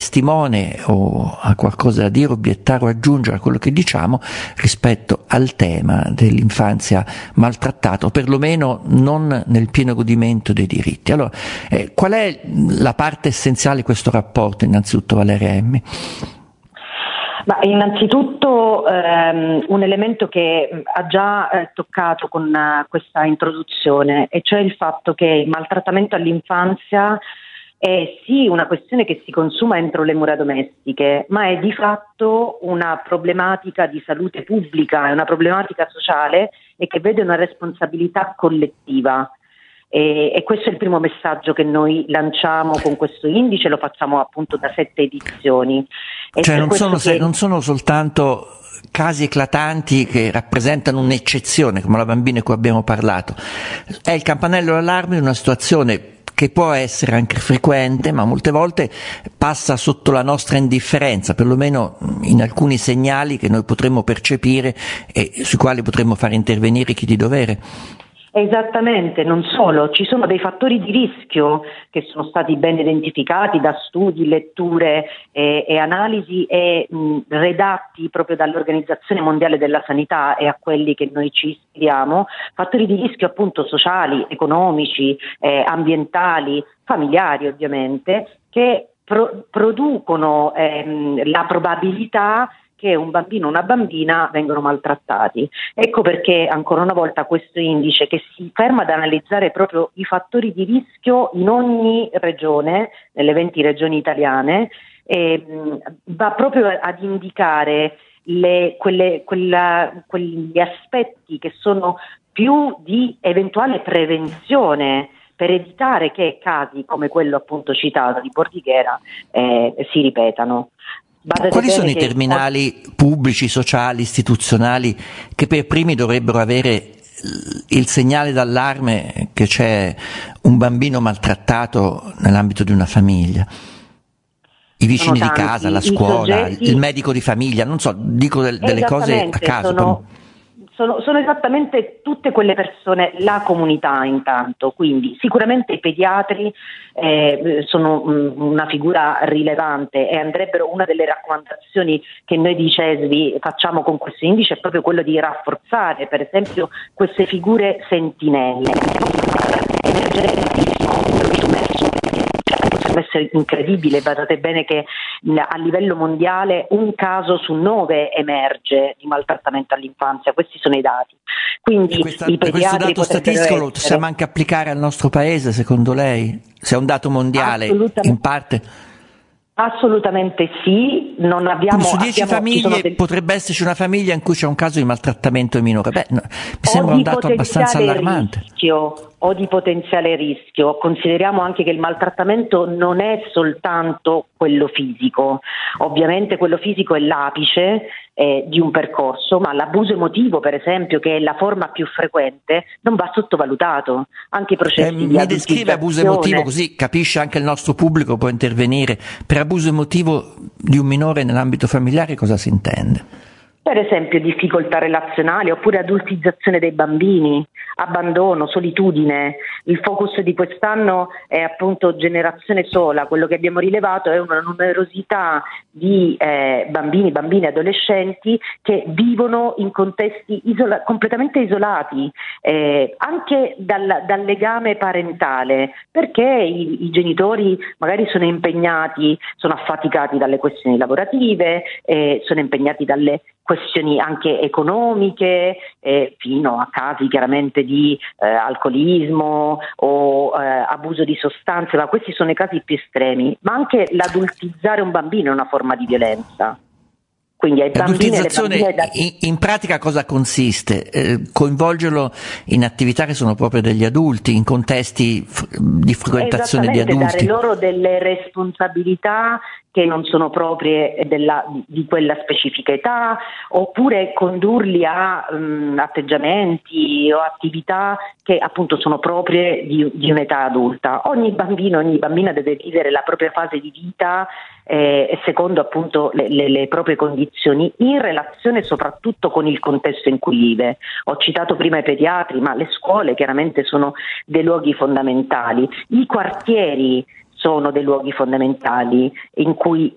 testimone o ha qualcosa da dire, obiettare o aggiungere a quello che diciamo rispetto al tema dell'infanzia maltrattata, o perlomeno non nel pieno godimento dei diritti. Allora, qual è la parte essenziale di questo rapporto, innanzitutto, Valeria Emmi? Ma innanzitutto un elemento che ha già toccato con questa introduzione, e cioè il fatto che il maltrattamento all'infanzia è sì una questione che si consuma entro le mura domestiche, ma è di fatto una problematica di salute pubblica, è una problematica sociale e che vede una responsabilità collettiva. E questo è il primo messaggio che noi lanciamo con questo indice, lo facciamo appunto da 7 edizioni. Cioè non sono soltanto casi eclatanti che rappresentano un'eccezione, come la bambina di cui abbiamo parlato, è il campanello d'allarme di una situazione che può essere anche frequente, ma molte volte passa sotto la nostra indifferenza, perlomeno in alcuni segnali che noi potremmo percepire e sui quali potremmo far intervenire chi di dovere. Esattamente, non solo, ci sono dei fattori di rischio che sono stati ben identificati da studi, letture e analisi redatti proprio dall'Organizzazione Mondiale della Sanità e a quelli che noi ci ispiriamo, fattori di rischio appunto sociali, economici, ambientali, familiari ovviamente, che producono la probabilità che un bambino o una bambina vengono maltrattati. Ecco perché ancora una volta questo indice, che si ferma ad analizzare proprio i fattori di rischio in ogni regione, nelle 20 regioni italiane, va proprio ad indicare quegli aspetti che sono più di eventuale prevenzione, per evitare che casi come quello appunto citato di Bordighera si ripetano. Quali sono i terminali pubblici, sociali, istituzionali che per primi dovrebbero avere il segnale d'allarme che c'è un bambino maltrattato nell'ambito di una famiglia? I vicini di casa, la scuola, il medico di famiglia, non so, dico delle cose a caso. Sono esattamente tutte quelle persone, la comunità intanto, quindi sicuramente i pediatri sono una figura rilevante e andrebbero, una delle raccomandazioni che noi di CESVI facciamo con questo indice è proprio quello di rafforzare per esempio queste figure sentinelle. Potrebbe essere incredibile, badate bene che a livello mondiale 1 caso su 9 emerge di maltrattamento all'infanzia, questi sono i dati. Quindi i pediatri, questo dato statistico lo possiamo anche applicare al nostro paese, secondo lei? Se è un dato mondiale, in parte? Assolutamente sì, non abbiamo... Su 10 famiglie potrebbe esserci una famiglia in cui c'è un caso di maltrattamento minore. Mi sembra un dato abbastanza allarmante. O di potenziale rischio. Consideriamo anche che il maltrattamento non è soltanto quello fisico, ovviamente quello fisico è l'apice di un percorso, ma l'abuso emotivo per esempio, che è la forma più frequente, non va sottovalutato. Anche i processi di mi descrive abuso emotivo, così capisce anche il nostro pubblico, può intervenire. Per abuso emotivo di un minore nell'ambito familiare cosa si intende? Per esempio difficoltà relazionali oppure adultizzazione dei bambini, abbandono, solitudine. Il focus di quest'anno è appunto generazione sola. Quello che abbiamo rilevato è una numerosità di bambini, bambine, adolescenti che vivono in contesti completamente isolati, anche dal legame parentale, perché i genitori magari sono impegnati, sono affaticati dalle questioni lavorative, sono impegnati dalle questioni anche economiche, fino a casi chiaramente di alcolismo o abuso di sostanze, ma questi sono i casi più estremi, ma anche l'adultizzare un bambino è una forma di violenza. Quindi ai bambini e alle bambine in pratica cosa consiste? Coinvolgerlo in attività che sono proprio degli adulti, in contesti di frequentazione di adulti. Dare loro delle responsabilità che non sono proprie di quella specifica età, oppure condurli a atteggiamenti o attività che appunto sono proprie di un'età adulta. Ogni bambino, ogni bambina deve vivere la propria fase di vita secondo appunto le proprie condizioni, in relazione soprattutto con il contesto in cui vive. Ho citato prima i pediatri, ma le scuole chiaramente sono dei luoghi fondamentali. I quartieri sono dei luoghi fondamentali in cui